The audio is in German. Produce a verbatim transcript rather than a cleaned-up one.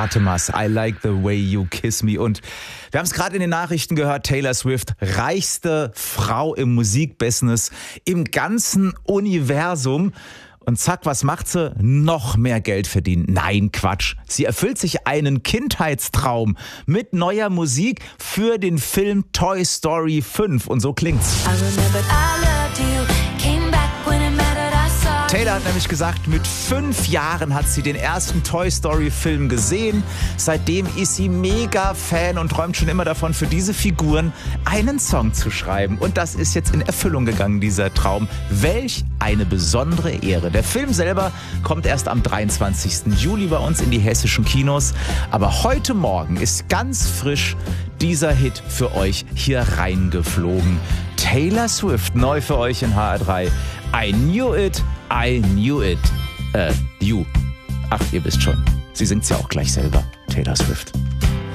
Artemas, I Like the Way You Kiss Me. Und wir haben es gerade in den Nachrichten gehört, Taylor Swift, reichste Frau im Musikbusiness, im ganzen Universum. Und zack, was macht sie? Noch mehr Geld verdienen. Nein, Quatsch. Sie erfüllt sich einen Kindheitstraum mit neuer Musik für den Film Toy Story fünf. Und so klingt's. Taylor hat nämlich gesagt, mit fünf Jahren hat sie den ersten Toy Story Film gesehen. Seitdem ist sie mega Fan und träumt schon immer davon, für diese Figuren einen Song zu schreiben. Und das ist jetzt in Erfüllung gegangen, dieser Traum. Welch eine besondere Ehre. Der Film selber kommt erst am dreiundzwanzigsten Juli bei uns in die hessischen Kinos. Aber heute Morgen ist ganz frisch dieser Hit für euch hier reingeflogen. Taylor Swift, neu für euch in H R drei. I knew it, I knew it. Äh, you. Ach, ihr wisst schon. Sie singt's ja auch gleich selber. Taylor Swift.